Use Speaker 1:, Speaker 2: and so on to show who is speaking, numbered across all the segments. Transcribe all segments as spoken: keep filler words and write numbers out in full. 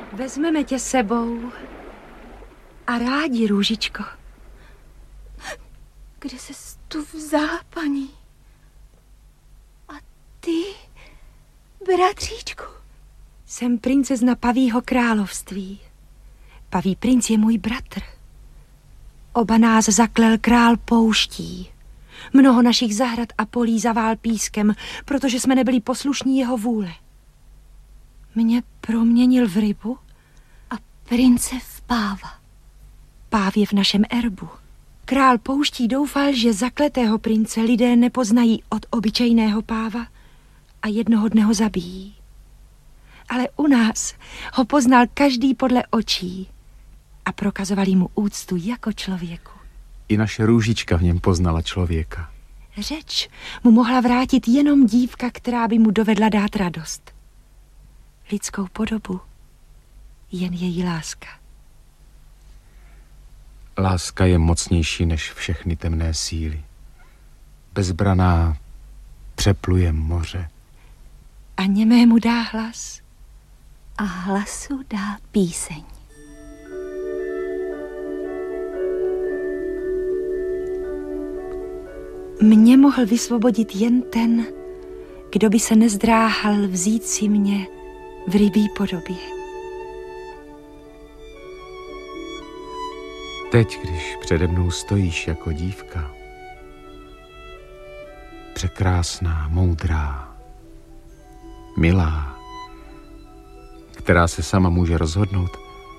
Speaker 1: Vezmeme tě sebou a rádi, růžičko.
Speaker 2: Kde ses tu vzala, paní? A ty, bratříčku?
Speaker 1: Jsem princezna Pavího království. Paví princ je můj bratr. Oba nás zaklel král pouští. Mnoho našich zahrad a polí zavál pískem, protože jsme nebyli poslušní jeho vůle. Mě proměnil v rybu
Speaker 2: a prince v páva.
Speaker 1: Páv je v našem erbu. Král pouští doufal, že zakletého prince lidé nepoznají od obyčejného páva a jednoho dne ho zabijí. Ale u nás ho poznal každý podle očí a prokazovali mu úctu jako člověku.
Speaker 3: I naše růžička v něm poznala člověka.
Speaker 1: Řeč mu mohla vrátit jenom dívka, která by mu dovedla dát radost. Lidskou podobu jen její láska.
Speaker 3: Láska je mocnější než všechny temné síly. Bezbraná přepluje moře.
Speaker 1: A němému dá hlas.
Speaker 2: A hlasu dá píseň.
Speaker 1: Mě mohl vysvobodit jen ten, kdo by se nezdráhal vzít si mě v rybí podobě.
Speaker 3: Teď, když přede mnou stojíš jako dívka, překrásná, moudrá, milá, která se sama může rozhodnout,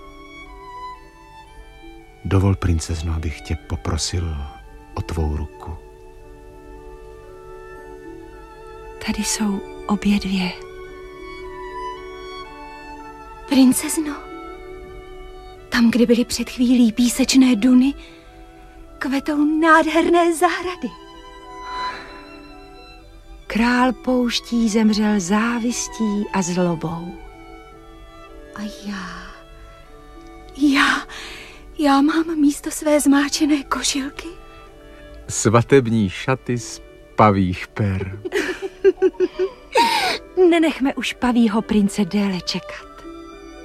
Speaker 3: dovol, princezno, abych tě poprosil o tvou ruku.
Speaker 1: Tady jsou obě dvě.
Speaker 2: Princezno, tam, kde byly před chvílí písečné duny, kvetou nádherné zahrady.
Speaker 1: Král pouští zemřel závistí a zlobou.
Speaker 2: A já, já, já mám místo své zmáčené košilky
Speaker 3: svatební šaty z pavích per.
Speaker 1: Nenechme už Pavího prince déle čekat.